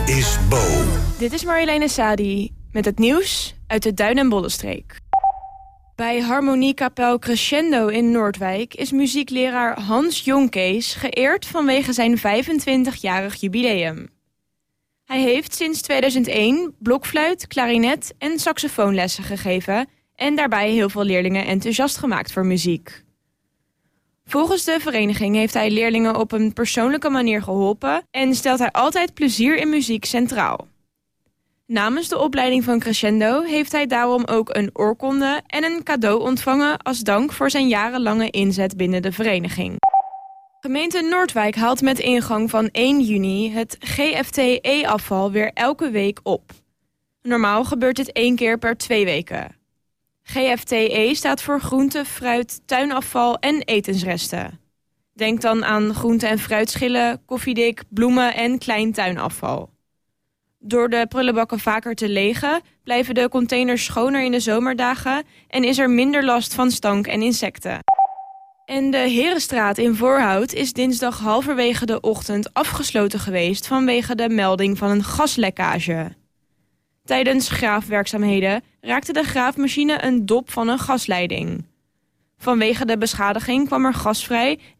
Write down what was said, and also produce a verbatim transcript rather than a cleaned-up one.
is Bo. Dit is Marjoleine Sadi met het nieuws uit de Duin- en Bollenstreek. Bij Harmoniekapel Crescendo in Noordwijk is muziekleraar Hans Jonkees geëerd vanwege zijn vijfentwintigjarig jubileum. Hij heeft sinds tweeduizend één blokfluit, klarinet en saxofoonlessen gegeven en daarbij heel veel leerlingen enthousiast gemaakt voor muziek. Volgens de vereniging heeft hij leerlingen op een persoonlijke manier geholpen en stelt hij altijd plezier in muziek centraal. Namens de opleiding van Crescendo heeft hij daarom ook een oorkonde en een cadeau ontvangen als dank voor zijn jarenlange inzet binnen de vereniging. Gemeente Noordwijk haalt met ingang van één juni het G F T E-afval weer elke week op. Normaal gebeurt dit één keer per twee weken. G F T E staat voor groente, fruit, tuinafval en etensresten. Denk dan aan groente- en fruitschillen, koffiedik, bloemen en klein tuinafval. Door de prullenbakken vaker te legen, blijven de containers schoner in de zomerdagen en is er minder last van stank en insecten. En de Herenstraat in Voorhout is dinsdag halverwege de ochtend afgesloten geweest vanwege de melding van een gaslekkage. Tijdens graafwerkzaamheden raakte de graafmachine een dop van een gasleiding. Vanwege de beschadiging kwam er gas vrij